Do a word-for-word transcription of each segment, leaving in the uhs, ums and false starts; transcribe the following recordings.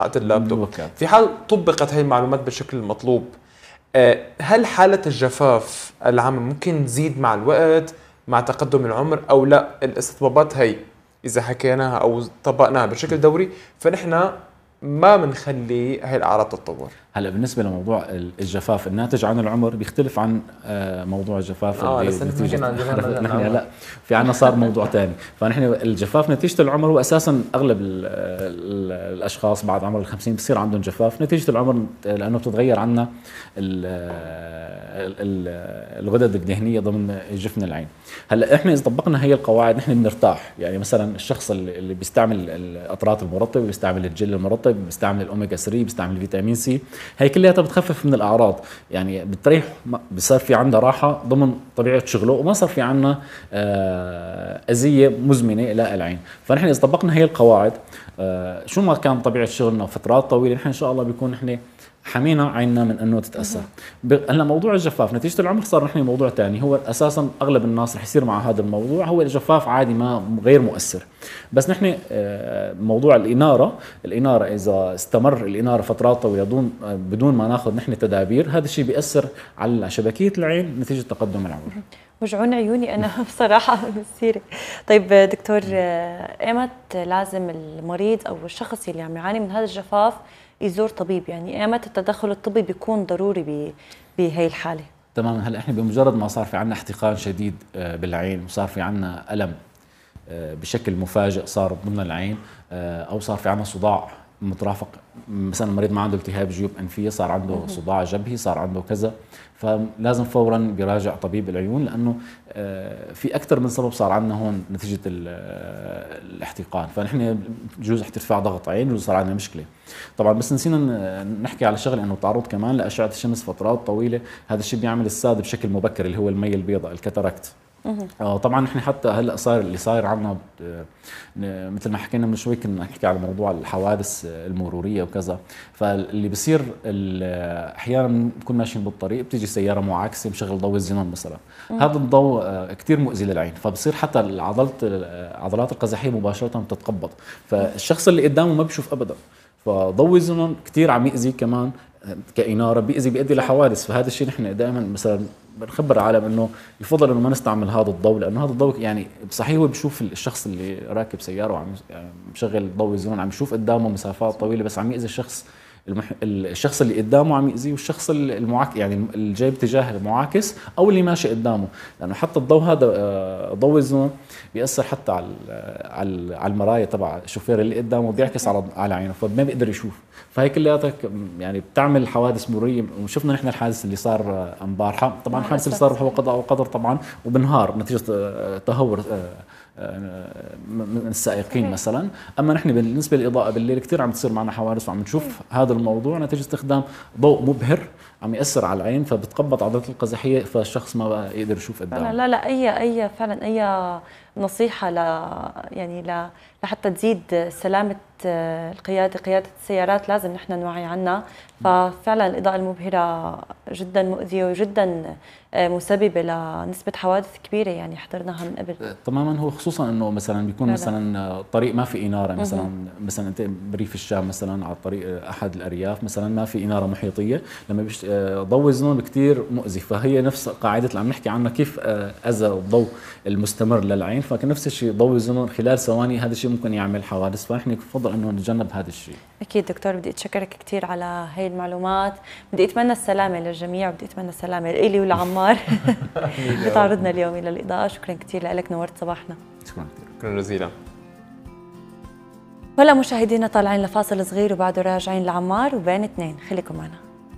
اللابتوب. في حال طبقت هاي المعلومات بالشكل المطلوب، هل حالة الجفاف العامة ممكن تزيد مع الوقت مع تقدم العمر أو لا؟ الاستطبابات هي إذا حكيناها أو طبقناها بشكل دوري فنحن ما بنخلي هاي الأعراض تتطور. هلا بالنسبة لموضوع الجفاف الناتج عن العمر بيختلف عن موضوع الجفاف آه اللي نتيجة نحن لا في عنا صار موضوع ثاني. فنحن الجفاف نتيجة العمر هو أساسا أغلب ال ال الأشخاص بعد عمر الخمسين بصير عندهم جفاف نتيجة العمر، لأنه بتتغير عنا الغدد الدهنية ضمن جفن العين. هلا احنا إذا طبقنا هي القواعد نحن بنرتاح. يعني مثلا الشخص اللي بيستعمل القطرات المرطبة، بيستعمل الجل المرطب، بيستعمل الأوميجا ثلاثة، بيستعمل الفيتامين سي، هي كلها بتخفف من الاعراض. يعني بتريح، بصير في عندها راحه ضمن طبيعه شغله وما صار في عندنا اذيه مزمنه الى العين. فنحن اذا طبقنا هي القواعد شو ما كان طبيعه شغلنا فترات طويله نحن ان شاء الله بيكون نحن حمينا عيننا من انه تتاثر. هلا موضوع الجفاف نتيجه العمر صار نحن موضوع ثاني. هو اساسا اغلب الناس رح يصير مع هذا الموضوع، هو الجفاف عادي ما غير مؤثر. بس نحن موضوع الاناره، الاناره اذا استمر الاناره فترات طويله بدون بدون ما ناخذ نحن تدابير، هذا الشيء بياثر على شبكيه العين نتيجه تقدم العمر. وجعون عيوني انا بصراحه من السيره. طيب دكتور، ايمتى لازم المريض او الشخص اللي عم يعاني من هذا الجفاف يزور طبيب؟ يعني ايمتى التدخل الطبي بيكون ضروري بهي الحاله؟ تماما. هلا احنا بمجرد ما صار في عندنا احتقان شديد بالعين وصار في عندنا الم بشكل مفاجئ صار ضمن العين، او صار في عندنا صداع مترافق، مثلا المريض ما عنده التهاب جيوب انفيه، صار عنده صداع جبهي، صار عنده كذا، فلازم فورا بيراجع طبيب العيون، لانه في اكثر من سبب صار عندنا هون نتيجه الاحتقان. فنحن بجوز ارتفاع ضغط عين، بجوز صار عندنا مشكله. طبعا بس نسينا نحكي على شغله، انه التعرض كمان لاشعه الشمس فترات طويله هذا الشيء بيعمل الساد بشكل مبكر اللي هو المي البيضاء، الكاتاراكت. آه طبعا نحن حتى هلا صار اللي صاير عندنا مثل ما حكينا من شوي، كنا نحكي على موضوع الحوادث المروريه وكذا. فاللي بصير احيانا بنكون ماشيين بالطريق بتيجي سياره معاكسه مشغل ضوء الزينون مثلا، هذا الضوء كثير مؤذي للعين، فبصير حتى العضلات العضلات القزحيه مباشره بتتقبض، فالشخص اللي قدامه ما بيشوف ابدا. فضوء الزينون كثير عم يأذي كمان كإنارة، بيأذي بيؤدي لحوادث. فهذا الشيء نحن دائما مثلا بنخبر العالم انه يفضل انه ما نستعمل هذا الضوء، لانه هذا الضوء يعني صحيح هو بيشوف الشخص اللي راكب سياره وعم مشغل ضوء الزينون عم يشوف قدامه مسافات طويله، بس عم يأذي الشخص المح... الشخص اللي قدامه عم يأذيه، والشخص المعاكس يعني اللي جاي باتجاه المعاكس او اللي ماشي قدامه، لانه حتى الضوء هذا ضوء الزينون بيأثر حتى على على على المرايا تبع الشوفير اللي قدامه، بيعكس على على عينه فما بيقدر يشوف. فهي كلياتها يعني بتعمل حوادث مروريه، وشفنا نحن الحادث اللي صار امبارحه. طبعا الحادث اللي صار هو قضاء وقدر طبعا، وبنهار نتيجه تهور من السائقين مثلا. اما نحن بالنسبه للاضاءه بالليل كثير عم تصير معنا حوادث، وعم نشوف هذا الموضوع نتيجه استخدام ضوء مبهر عم ياثر على العين، فبتقبض عضلات القزحيه، فالشخص ما بقى يقدر يشوف قدامه. لا لا اي اي فعلا اي نصيحه ل يعني ل لحتى تزيد سلامه القياده قياده السيارات لازم نحن نوعي عنها. ففعلا الاضاءه المبهره جدا مؤذيه وجدا مسببه لنسبه حوادث كبيره، يعني حضرناها من قبل. تماما. هو خصوصا انه مثلا بيكون لا مثلا لا. طريق ما في اناره، مثلا مثلا انت بريف الشام مثلا على طريق احد الارياف مثلا ما في اناره محيطيه، لما بيش ضوء الزينون كثير مؤذي. فهي نفس قاعده اللي عم نحكي عنها، كيف اذى الضوء المستمر للعين، فنفس الشيء ضوء الزينون خلال ثواني هذا الشيء ممكن يعمل حوادث. فنحن بفضل انه نتجنب هذا الشيء. اكيد دكتور، بدي اتشكرك كثير على هي المعلومات، بدي اتمنى السلامه للجميع، وبدي اتمنى السلامه لإلي ولعمار بتعرضنا اليوم الى الاضاءه. شكرا كثير لك، نورت صباحنا. شكرا كثير. شكرا جزيلا. هلا مشاهدينا طالعين لفاصل صغير وبعده راجعين لعمار وبين اثنين، خليكم معنا.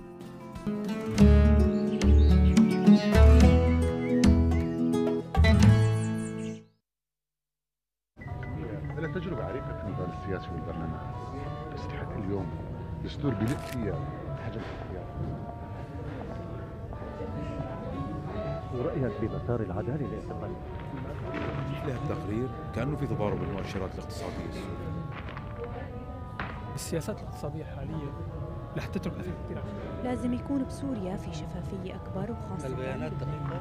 لك تجربة عريقة في المجال السياسي والبرلمان، بس لحد اليوم دستور بلق فيها حجم الخيار. ورأيك بمسار العدالة الاعتقالية؟ لها التقرير كأنه في تضارب المؤشرات الاقتصادية السورية. السياسات الاقتصادية الحالية رح تترك أثر كثير. لازم يكون بسوريا في شفافية أكبر، وخاصة البيانات دقيقة.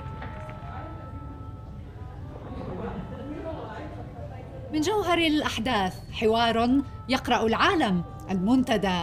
من جوهر الأحداث حوار يقرأ العالم المنتدى